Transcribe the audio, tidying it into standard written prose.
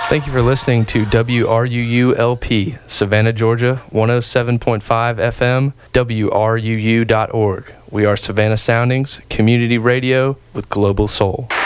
Thank you for listening to WRUU-LP, Savannah, Georgia, 107.5 FM, WRUU.org. We are Savannah Soundings, community radio with global soul.